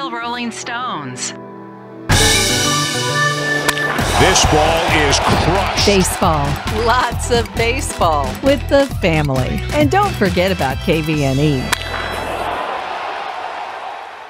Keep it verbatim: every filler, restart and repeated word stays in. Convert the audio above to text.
Nashville Rolling Stones. This ball is crushed. Baseball Lots of baseball. with the family. And don't forget about K V N E.